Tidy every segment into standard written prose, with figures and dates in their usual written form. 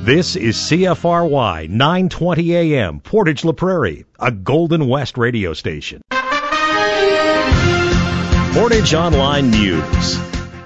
This is CFRY 920 AM, Portage La Prairie, a Golden West radio station. Portage Online News.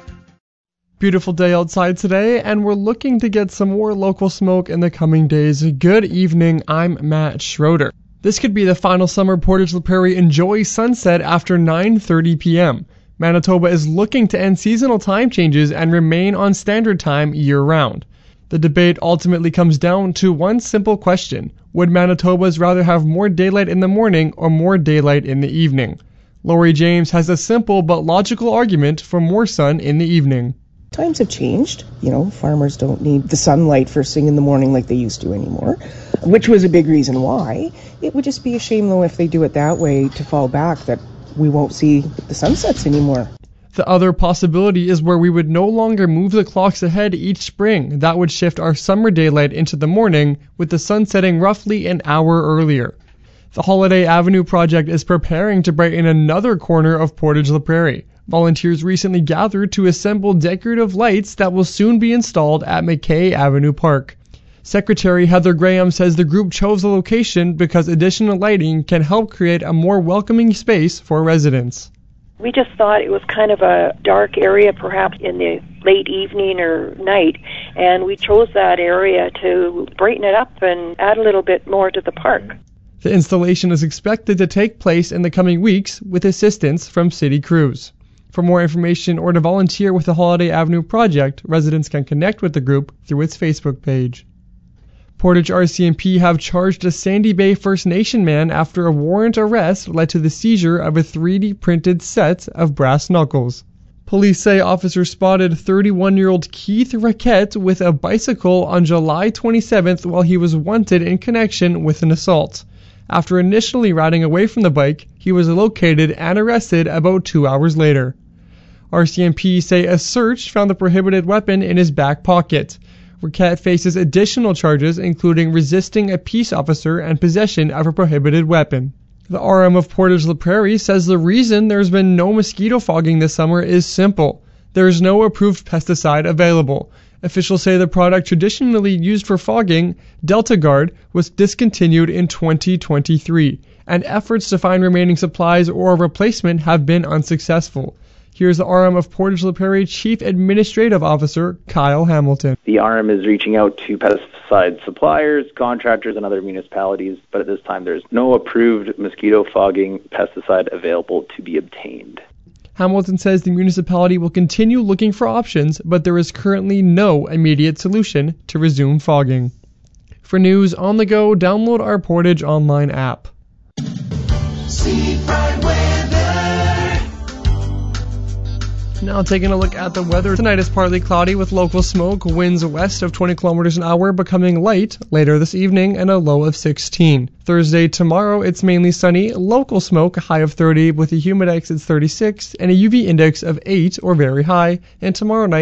Beautiful day outside today, and we're looking to get some more local smoke in the coming days. Good evening, I'm Matt Schroeder. This could be the final summer Portage La Prairie enjoys sunset after 9:30 p.m. Manitoba is looking to end seasonal time changes and remain on standard time year-round. The debate ultimately comes down to one simple question. Would Manitobans rather have more daylight in the morning or more daylight in the evening? Lori James has a simple but logical argument for more sun in the evening. Times have changed. Farmers don't need the sunlight first thing in the morning like they used to anymore, which was a big reason why. It would just be a shame, though, if they do it that way to fall back, that we won't see the sunsets anymore. The other possibility is where we would no longer move the clocks ahead each spring. That would shift our summer daylight into the morning, with the sun setting roughly an hour earlier. The Holiday Avenue project is preparing to brighten another corner of Portage La Prairie. Volunteers recently gathered to assemble decorative lights that will soon be installed at McKay Avenue Park. Secretary Heather Graham says the group chose the location because additional lighting can help create a more welcoming space for residents. We just thought it was kind of a dark area, perhaps in the late evening or night, and we chose that area to brighten it up and add a little bit more to the park. The installation is expected to take place in the coming weeks with assistance from city crews. For more information or to volunteer with the Holiday Avenue project, residents can connect with the group through its Facebook page. Portage RCMP have charged a Sandy Bay First Nation man after a warrant arrest led to the seizure of a 3D printed set of brass knuckles. Police say officers spotted 31-year-old Keith Raquette with a bicycle on July 27th while he was wanted in connection with an assault. After initially riding away from the bike, he was located and arrested about 2 hours later. RCMP say a search found the prohibited weapon in his back pocket. Raquette faces additional charges including resisting a peace officer and possession of a prohibited weapon. The RM of Portage La Prairie says the reason there's been no mosquito fogging this summer is simple. There is no approved pesticide available. Officials say the product traditionally used for fogging, DeltaGuard, was discontinued in 2023, and efforts to find remaining supplies or a replacement have been unsuccessful. Here's the RM of Portage La Prairie Chief Administrative Officer Kyle Hamilton. The RM is reaching out to pesticide suppliers, contractors, and other municipalities, but at this time there's no approved mosquito fogging pesticide available to be obtained. Hamilton says the municipality will continue looking for options, but there is currently no immediate solution to resume fogging. For news on the go, download our Portage Online app. Now taking a look at the weather. Tonight is partly cloudy with local smoke, winds west of 20 kilometers an hour becoming light later this evening, and a low of 16. Thursday, tomorrow, it's mainly sunny, local smoke, a high of 30 with a humidex at 36 and a UV index of 8 or very high, and tomorrow night